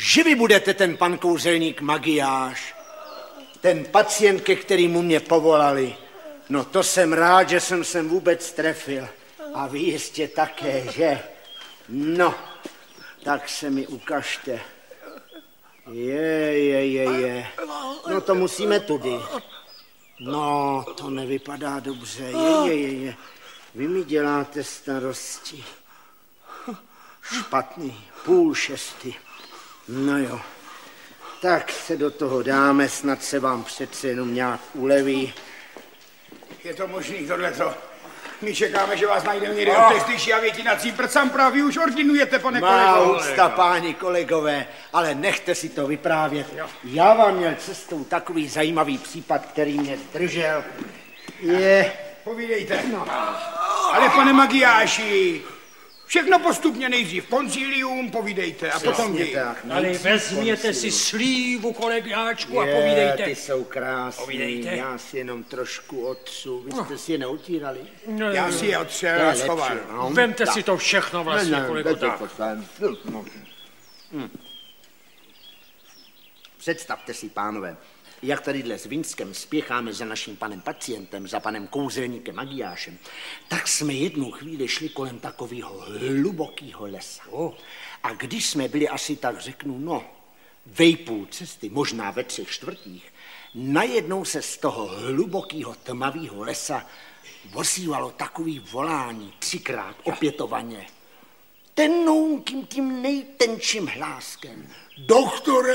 že vy budete ten pan kouzelník Magiáš, ten pacient, ke kterému mě povolali. No to jsem rád, že jsem se vůbec trefil. A vy jistě také, že? No, tak se mi ukažte. Je. No to musíme tudy. No, to nevypadá dobře. Je. Vy mi děláte starosti. Špatný, 5:30. No jo. Tak se do toho dáme, snad se vám přece jenom nějak uleví. Je to možný tohleto? My čekáme, že vás najdeme někde od té slyší a větinací prcam právě už ordinujete, pane kolego. Má úcta, páni kolegové, ale nechte si to vyprávět. Jo. Já vám měl cestou takový zajímavý případ, který mě zdržel. Povídejte. No. Ale pane Magiáši, všechno postupně, nejdřív koncilium, povídejte a potom vy. Ale vezměte si slívu, kolegáčku, a povídejte. Ty jsou krásný, povídejte. Já si jenom trošku otřu, vy jste si je neutírali. Já si je otřel a schoval. No, vemte si to všechno vlastně, kolego, tak. Představte si, pánové, jak tadyhle s Vinskem spěcháme za naším panem pacientem, za panem kouzelníkem Magiášem, tak jsme jednu chvíli šli kolem takového hlubokého lesa. A když jsme byli asi tak řeknu, vejpůl cesty, možná ve 3/4, najednou se z toho hlubokého tmavého lesa ozývalo takový volání 3krát opětovaně. Tenounkým tím nejtenčím hláskem. Doktore!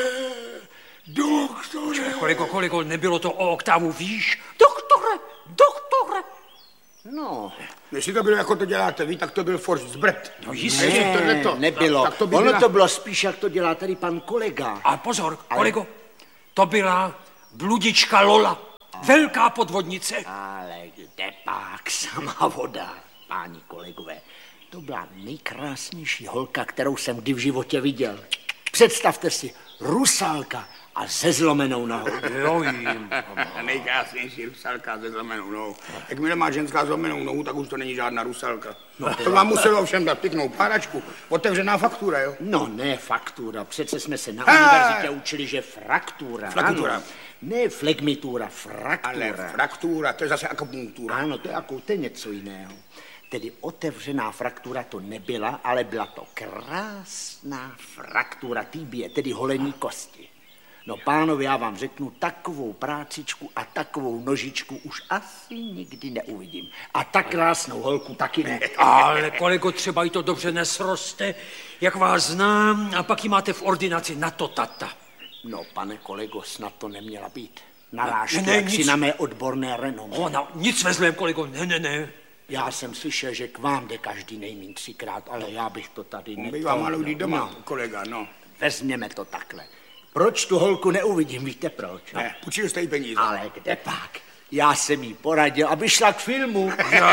Kolego, nebylo to o oktávu výš? Doktore! No. Jestli to bylo, jako to děláte vy, tak to byl forš zbrt. No jistě. Nebylo. Ono to bylo spíš, jak to dělá tady pan kolega. A pozor, kolego, to byla bludička Lola. Velká podvodnice. Ale kde pak sama voda, páni kolegové. To byla nejkrásnější holka, kterou jsem kdy v životě viděl. Představte si, Rusálka a se zlomenou nohou. Nejkrásnější Rusálka se zlomenou nohou. Jakmile má ženská zlomenou nohu, tak už to není žádná Rusálka. To vám muselo všem dát pěknou páračku. Otevřená faktura, jo? No, ne faktura. Přece jsme se na univerzitě učili, že fraktura. Fraktura. Ne flegmitura, fraktura. Ale fraktura, to je zase akupunktura. Ano, to je něco jiného. Tedy otevřená fraktura to nebyla, ale byla to krásná fraktura tibie, tedy holení kosti. No, pánové, já vám řeknu, takovou prácičku a takovou nožičku už asi nikdy neuvidím. A tak krásnou holku taky ne. Ale kolego, třeba jí to dobře nesroste, jak vás znám, a pak ji máte v ordinaci na to tata. No, pane kolego, snad to neměla být narážka, jak si na mé odborné renomé. Nic ve zlém, kolego, ne. Já jsem slyšel, že k vám jde každý nejmín 3krát, ale já bych to tady netal. Bývá malou doma, kolega, no. Vezměme to takhle. Proč tu holku neuvidím, víte proč? Ne, půjčil jste jí peníze. Ale kde pak? Já jsem jí poradil, aby šla k filmu.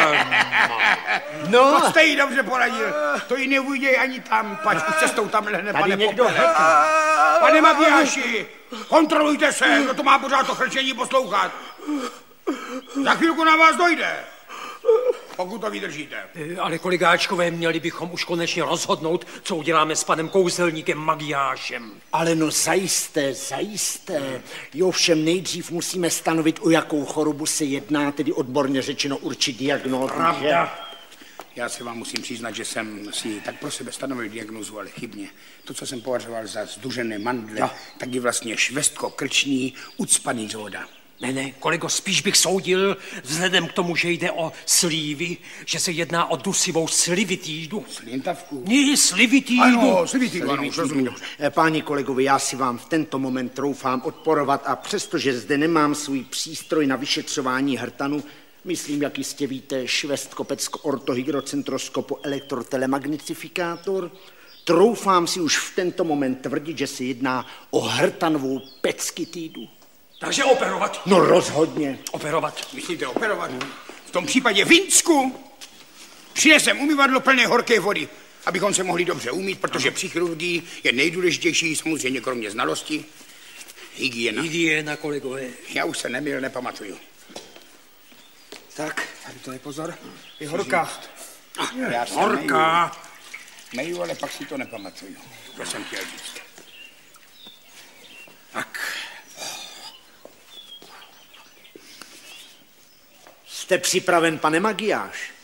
No. To jste jí dobře poradil. To jí neuviděj ani tam, pač už cestou tam lehne, pane Popele. Pane Magiáši, kontrolujte se, kdo to má pořád to chrčení poslouchat. Za chvilku na vás dojde. Pokud to vydržíte. Ale kolegáčkové, měli bychom už konečně rozhodnout, co uděláme s panem kouzelníkem Magiášem. Ale no zajisté. Jo, všem nejdřív musíme stanovit, o jakou chorobu se jedná, tedy odborně řečeno určit diagnózu. Pravda. Já se vám musím přiznat, že jsem si tak pro sebe stanovil diagnózu, ale chybně. To, co jsem považoval za zdužené mandle, tak je vlastně švestko-krční ucpaný žoda. Ne, kolego, spíš bych soudil, vzhledem k tomu, že jde o slívy, že se jedná o dusivou slivitídu. Slintavku? Ne, slivitídu. Ano, slivitídu, ano, už rozumím. Páni kolegovi, já si vám v tento moment troufám odporovat a přestože zde nemám svůj přístroj na vyšetřování hrtanu, myslím, jak jistě víte, švestkopecko-ortohydrocentroskopo elektrotelemagnifikátor, troufám si už v tento moment tvrdit, že se jedná o hrtanovou peckitídu. Takže operovat. No rozhodně. Operovat. Myslíte operovat? V tom případě Vinsku přinesem umyvadlo plné horké vody, abychom se mohli dobře umýt, protože při chirurgii je nejdůležitější, samozřejmě kromě znalosti, hygiena. Hygiena, kolegové. Já už se nepamatuju. Tak, tady to je pozor. Je horká. Horká. Meju, ale pak si to nepamatuju. To jsem chtěl říct. Jste připraven, pane Magiáš?